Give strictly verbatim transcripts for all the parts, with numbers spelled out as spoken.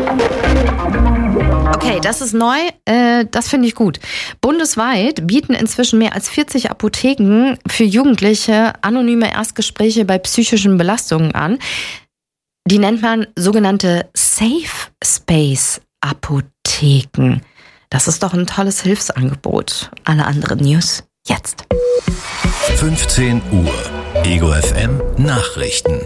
Okay, das ist neu, äh, das finde ich gut. Bundesweit bieten inzwischen mehr als vierzig Apotheken für Jugendliche anonyme Erstgespräche bei psychischen Belastungen an. Die nennt man sogenannte Safe Space Apotheken. Das ist doch ein tolles Hilfsangebot. Alle anderen News jetzt. fünfzehn Uhr, Ego F M Nachrichten.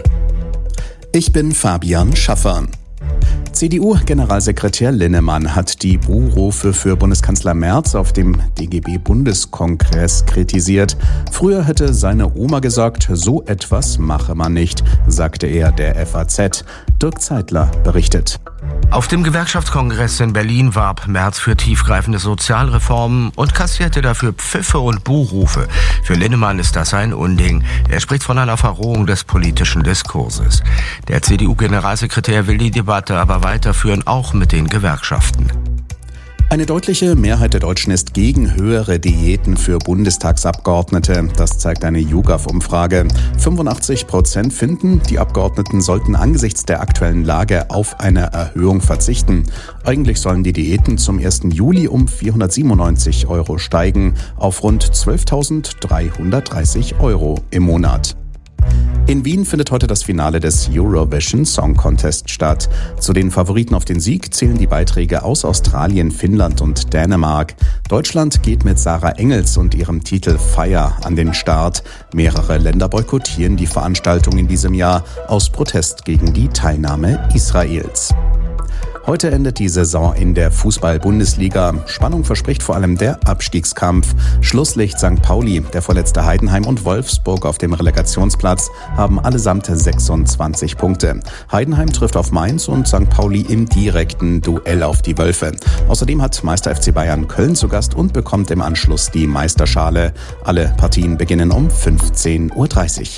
Ich bin Fabian Schaffer. C D U-Generalsekretär Linnemann hat die Buhrufe für Bundeskanzler Merz auf dem D G B-Bundeskongress kritisiert. Früher hätte seine Oma gesagt, so etwas mache man nicht, sagte er der F A Z. Dirk Zeitler berichtet. Auf dem Gewerkschaftskongress in Berlin warb Merz für tiefgreifende Sozialreformen und kassierte dafür Pfiffe und Buhrufe. Für Linnemann ist das ein Unding. Er spricht von einer Verrohung des politischen Diskurses. Der C D U-Generalsekretär will die Debatte aber weiterführen, auch mit den Gewerkschaften. Eine deutliche Mehrheit der Deutschen ist gegen höhere Diäten für Bundestagsabgeordnete. Das zeigt eine YouGov-Umfrage. fünfundachtzig Prozent finden, die Abgeordneten sollten angesichts der aktuellen Lage auf eine Erhöhung verzichten. Eigentlich sollen die Diäten zum ersten Juli um vierhundertsiebenundneunzig Euro steigen auf rund zwölftausenddreihundertdreißig Euro im Monat. In Wien findet heute das Finale des Eurovision Song Contest statt. Zu den Favoriten auf den Sieg zählen die Beiträge aus Australien, Finnland und Dänemark. Deutschland geht mit Sarah Engels und ihrem Titel Fire an den Start. Mehrere Länder boykottieren die Veranstaltung in diesem Jahr aus Protest gegen die Teilnahme Israels. Heute endet die Saison in der Fußball-Bundesliga. Spannung verspricht vor allem der Abstiegskampf. Schlusslicht Sankt Pauli, der vorletzte Heidenheim und Wolfsburg auf dem Relegationsplatz haben allesamt sechsundzwanzig Punkte. Heidenheim trifft auf Mainz und Sankt Pauli im direkten Duell auf die Wölfe. Außerdem hat Meister F C Bayern Köln zu Gast und bekommt im Anschluss die Meisterschale. Alle Partien beginnen um fünfzehn Uhr dreißig.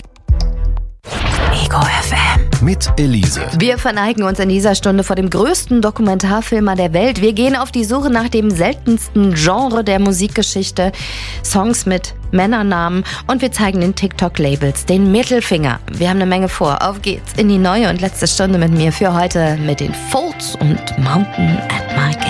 Ego F M. Mit Elise. Wir verneigen uns in dieser Stunde vor dem größten Dokumentarfilmer der Welt. Wir gehen auf die Suche nach dem seltensten Genre der Musikgeschichte. Songs mit Männernamen. Und wir zeigen den TikTok-Labels den Mittelfinger. Wir haben eine Menge vor. Auf geht's in die neue und letzte Stunde mit mir für heute mit den Folds und Mountain at My Gate.